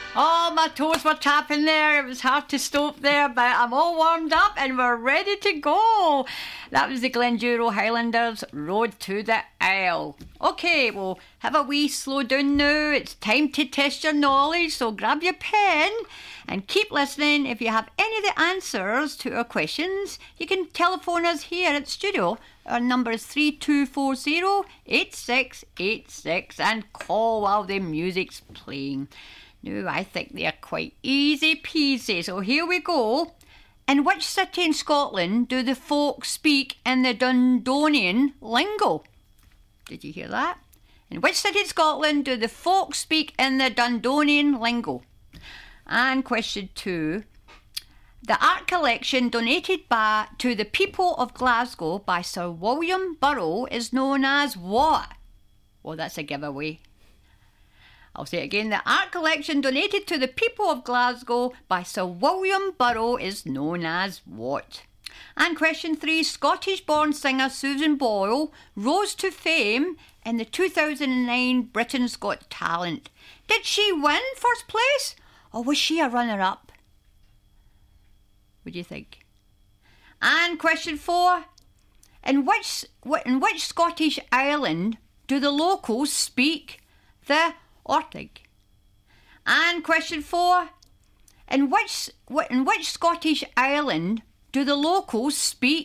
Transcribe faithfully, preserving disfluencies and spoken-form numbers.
Oh, my toes were tapping there. It was hard to stop there, but I'm all warmed up and we're ready to go. That was the Glenduro Highlanders, Road to the Isle. Okay, we'll have a wee slow down now. It's time to test your knowledge, so grab your pen and keep listening. If you have any of the answers to our questions, you can telephone us here at the studio. Our number is three two four zero, eight six eight six and call while the music's playing. Now, I think they're quite easy peasy, so here we go. In which city in Scotland do the folk speak in the Dundonian lingo? Did you hear that? In which city in Scotland do the folk speak in the Dundonian lingo? And question two. The art collection donated by to the people of Glasgow by Sir William Burrow is known as what? Well, that's a giveaway. I'll say it again. The art collection donated to the people of Glasgow by Sir William Burrow is known as what? And question three. Scottish-born singer Susan Boyle rose to fame in the two thousand nine Britain's Got Talent. Did she win first place? Or was she a runner-up? What do you think? And question four. In which, in which Scottish island do the locals speak the Ortig? And question four. In which, in which Scottish island do the locals speak